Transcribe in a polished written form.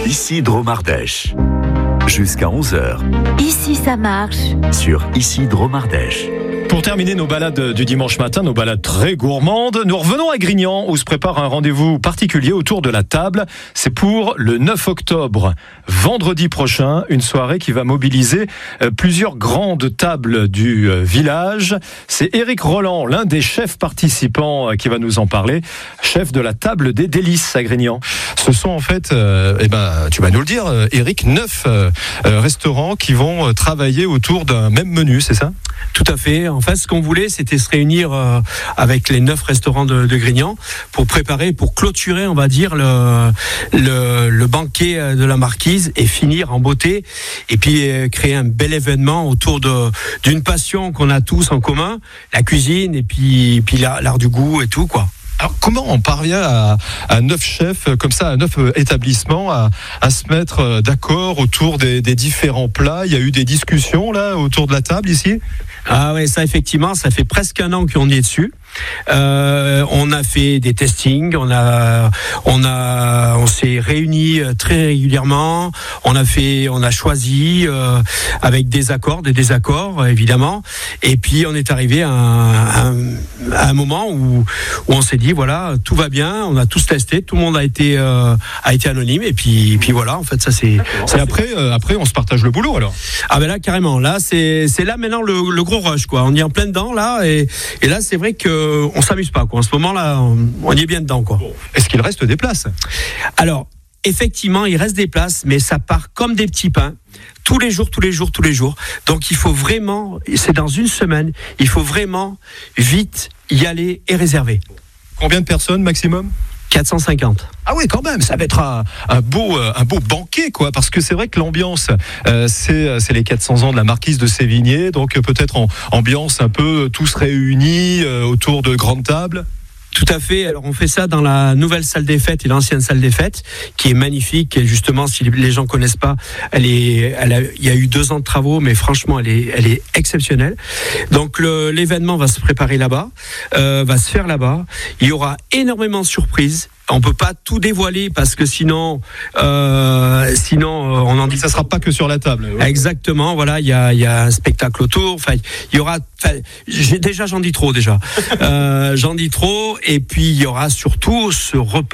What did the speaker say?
Ici Dromardèche. Jusqu'à 11h. Ici ça marche. Sur Ici Dromardèche. Pour terminer nos balades du dimanche matin, nos balades très gourmandes, nous revenons à Grignan où se prépare un rendez-vous particulier autour de la table. C'est pour le 9 octobre, vendredi prochain, une soirée qui va mobiliser plusieurs grandes tables du village. C'est Éric Roland, l'un des chefs participants qui va nous en parler, chef de la table des délices à Grignan. Ce sont en fait, tu vas nous le dire, Éric, 9 restaurants qui vont travailler autour d'un même menu, c'est ça ? Tout à fait. En fait, ce qu'on voulait, c'était se réunir avec les 9 restaurants de Grignan pour préparer, pour clôturer, on va dire, le banquet de la marquise et finir en beauté. Et puis créer un bel événement autour d'une passion qu'on a tous en commun, la cuisine et puis l'art du goût et tout, quoi. Alors comment on parvient à 9 chefs comme ça, à 9 établissements à se mettre d'accord autour des différents plats? Il y a eu des discussions là autour de la table ici? Ah ouais, ça effectivement, ça fait presque un an qu'on y est dessus. On a fait des testings, on s'est réunis très régulièrement. On a choisi avec des accords, des désaccords évidemment. Et puis on est arrivé à un moment où on s'est dit voilà, tout va bien, on a tous testé, tout le monde a été anonyme. Et puis voilà, en fait ça c'est. Et après on se partage le boulot alors. Ah ben là carrément, là c'est là maintenant le gros rush quoi. On y est en plein dedans là et là c'est vrai que on s'amuse pas quoi. En ce moment-là, on y est bien dedans quoi. Est-ce qu'il reste des places? Alors, effectivement, il reste des places, mais ça part comme des petits pains. Tous les jours. Donc, il faut vraiment, c'est dans une semaine, il faut vraiment vite y aller et réserver. Combien de personnes maximum? 450. Ah oui, quand même, ça va être un beau banquet, quoi, parce que c'est vrai que l'ambiance, c'est les 400 ans de la marquise de Sévigné, donc peut-être en ambiance un peu tous réunis autour de grandes tables. Tout à fait. Alors on fait ça dans la nouvelle salle des fêtes et l'ancienne salle des fêtes, qui est magnifique. Et justement, si les gens connaissent pas, il y a eu 2 ans de travaux, mais franchement, elle est exceptionnelle. Donc l'événement va se préparer là-bas, va se faire là-bas. Il y aura énormément de surprises. On peut pas tout dévoiler parce que sinon on en dit. Ça sera pas que sur la table. Ouais. Exactement. Voilà, il y a un spectacle autour. Enfin, il y aura. J'en dis trop déjà. J'en dis trop. Et puis il y aura surtout ce repas.